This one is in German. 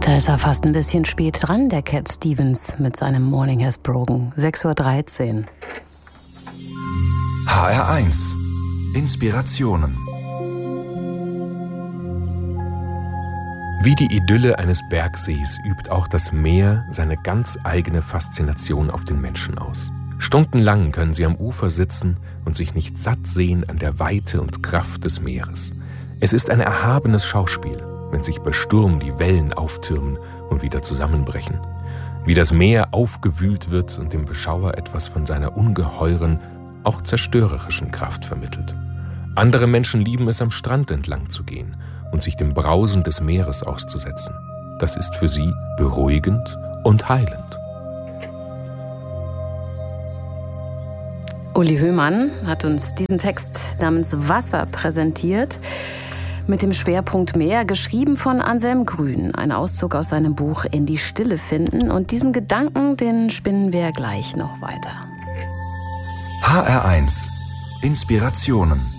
Heute ist er fast ein bisschen spät dran, der Cat Stevens mit seinem Morning Has Broken. 6:13 Uhr. HR1 Inspirationen. Wie die Idylle eines Bergsees übt auch das Meer seine ganz eigene Faszination auf den Menschen aus. Stundenlang können sie am Ufer sitzen und sich nicht satt sehen an der Weite und Kraft des Meeres. Es ist ein erhabenes Schauspiel, wenn sich bei Sturm die Wellen auftürmen und wieder zusammenbrechen. Wie das Meer aufgewühlt wird und dem Beschauer etwas von seiner ungeheuren, auch zerstörerischen Kraft vermittelt. Andere Menschen lieben es, am Strand entlang zu gehen und sich dem Brausen des Meeres auszusetzen. Das ist für sie beruhigend und heilend. Uli Hoemann hat uns diesen Text namens Wasser präsentiert, mit dem Schwerpunkt Meer, geschrieben von Anselm Grün. Ein Auszug aus seinem Buch In die Stille finden. Und diesen Gedanken, den spinnen wir gleich noch weiter. HR1 Inspirationen.